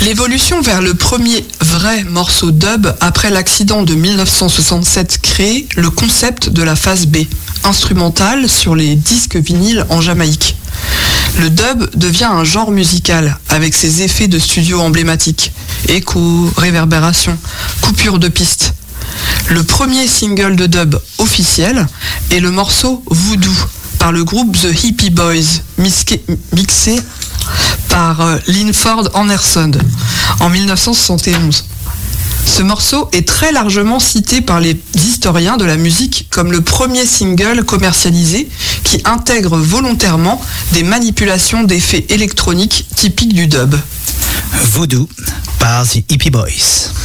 L'évolution vers le premier vrai morceau dub après l'accident de 1967 crée le concept de la phase B, instrumentale sur les disques vinyles en Jamaïque. Le dub devient un genre musical avec ses effets de studio emblématiques, écho, réverbération, coupure de piste. Le premier single de dub officiel est le morceau Voodoo par le groupe The Hippie Boys, mixé par Linford Anderson en 1971. Ce morceau est très largement cité par les historiens de la musique comme le premier single commercialisé qui intègre volontairement des manipulations d'effets électroniques typiques du dub. Voodoo par The Hippie Boys.